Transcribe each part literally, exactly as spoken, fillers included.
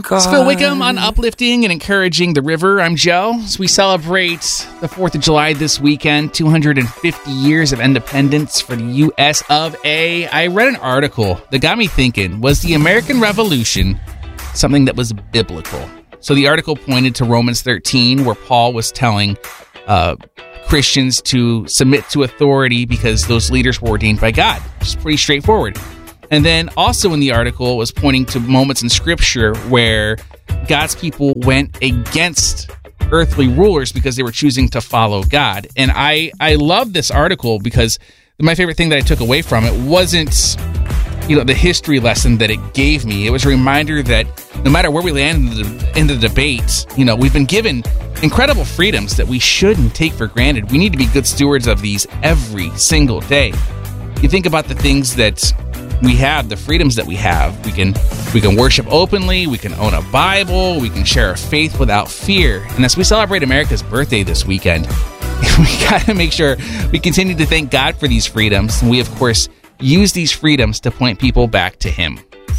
God. It's Phil Wickham on Uplifting and Encouraging the River. I'm Joe. As we celebrate the fourth of July this weekend, two hundred fifty years of independence for the U S of A, I read an article that got me thinking, was the American Revolution something that was biblical? So the article pointed to Romans thirteen, where Paul was telling uh, Christians to submit to authority because those leaders were ordained by God. It's pretty straightforward. And then also in the article was pointing to moments in Scripture where God's people went against earthly rulers because they were choosing to follow God. And I, I love this article because my favorite thing that I took away from it wasn't, you know, the history lesson that it gave me. It was a reminder that no matter where we land in the, in the debate, you know, we've been given incredible freedoms that we shouldn't take for granted. We need to be good stewards of these every single day. You think about the things that we have, the freedoms that we have. We can we can worship openly, we can own a Bible, we can share our faith without fear. And as we celebrate America's birthday this weekend, we got to make sure we continue to thank God for these freedoms. And we, of course, use these freedoms to point people back to Him.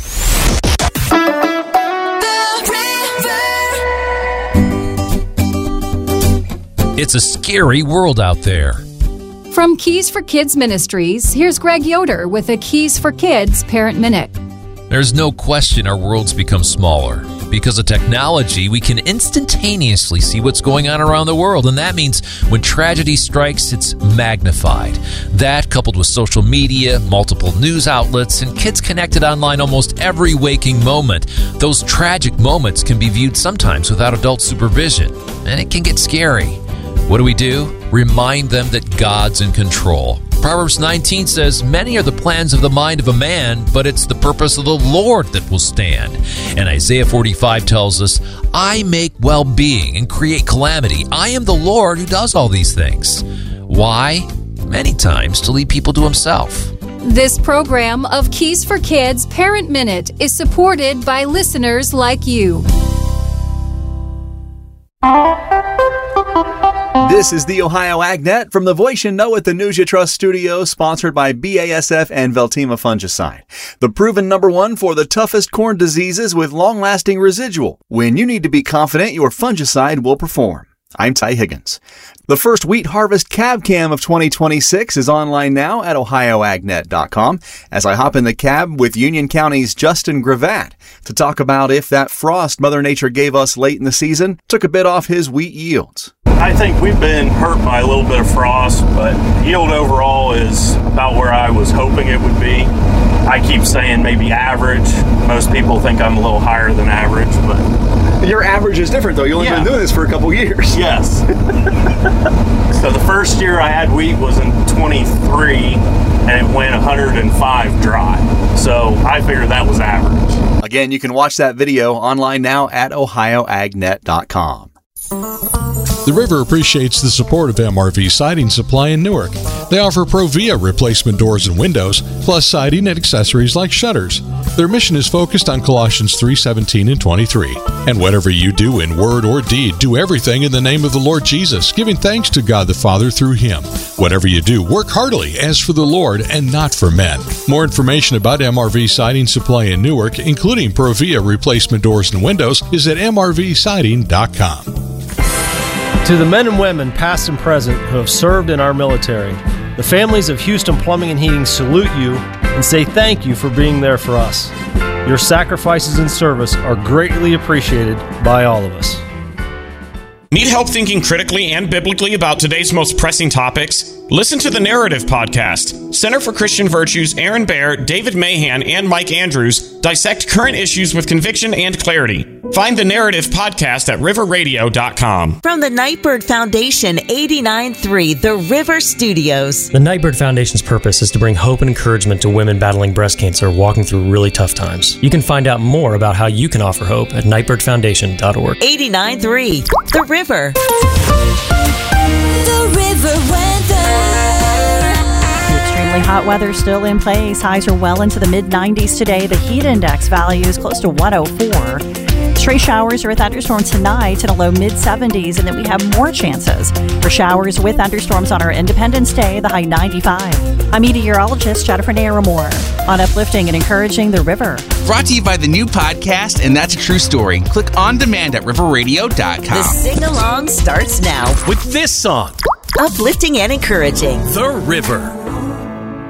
It's a scary world out there. From Keys for Kids Ministries, here's Greg Yoder with a Keys for Kids Parent Minute. There's no question our world's become smaller. Because of technology, we can instantaneously see what's going on around the world, and that means when tragedy strikes, it's magnified. That, coupled with social media, multiple news outlets, and kids connected online almost every waking moment, those tragic moments can be viewed sometimes without adult supervision, and it can get scary. What do we do? Remind them that God's in control. Proverbs nineteen says, "Many are the plans of the mind of a man, but it's the purpose of the Lord that will stand." And Isaiah forty-five tells us, "I make well-being and create calamity. I am the Lord who does all these things." Why? Many times to lead people to Himself. This program of Keys for Kids Parent Minute is supported by listeners like you. This is the Ohio AgNet from the Voice You Know at the News You Trust studio, sponsored by B A S F and Veltima Fungicide. The proven number one for the toughest corn diseases with long-lasting residual, when you need to be confident your fungicide will perform. I'm Ty Higgins. The first wheat harvest cab cam of twenty twenty-six is online now at ohio ag net dot com as I hop in the cab with Union County's Justin Gravatt to talk about if that frost Mother Nature gave us late in the season took a bit off his wheat yields. I think we've been hurt by a little bit of frost, but yield overall is about where I was hoping it would be. I keep saying maybe average. Most people think I'm a little higher than average, but... Your average is different, though. You've only yeah. been doing this for a couple years. Yes. So the first year I had wheat was in twenty-three, and it went one hundred five dry. So I figured that was average. Again, you can watch that video online now at ohio ag net dot com. The River appreciates the support of M R V Siding Supply in Newark. They offer Provia replacement doors and windows, plus siding and accessories like shutters. Their mission is focused on Colossians three seventeen and twenty-three. And whatever you do in word or deed, do everything in the name of the Lord Jesus, giving thanks to God the Father through Him. Whatever you do, work heartily as for the Lord and not for men. More information about M R V Siding Supply in Newark, including Provia replacement doors and windows, is at m r v siding dot com. To the men and women, past and present, who have served in our military, the families of Houston Plumbing and Heating salute you and say thank you for being there for us. Your sacrifices and service are greatly appreciated by all of us. Need help thinking critically and biblically about today's most pressing topics? Listen to the Narrative Podcast. Center for Christian Virtues' Aaron Baer, David Mahan, and Mike Andrews dissect current issues with conviction and clarity. Find the Narrative Podcast at river radio dot com. From the Nightbird Foundation, eighty-nine point three, The River Studios. The Nightbird Foundation's purpose is to bring hope and encouragement to women battling breast cancer walking through really tough times. You can find out more about how you can offer hope at nightbird foundation dot org. eighty-nine point three, The River. The River weather. Extremely hot weather still in place. Highs are well into the mid nineties today. The heat index value is close to one oh four. Stray showers or thunderstorms tonight in a low mid seventies, and then we have more chances for showers with thunderstorms on our Independence Day, the high ninety-five. I'm meteorologist Jennifer Naramore on Uplifting and Encouraging the River. Brought to you by the new podcast, And That's a True Story. Click on demand at river radio dot com. The sing-along starts now with this song. Uplifting and encouraging The River.